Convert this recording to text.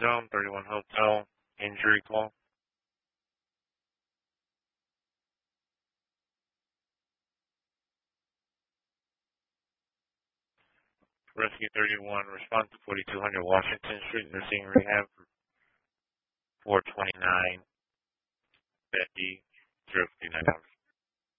Zone 31 Hotel, injury call. Rescue 31, response to 4200 Washington Street, nursing rehab, 429, Betty, 059.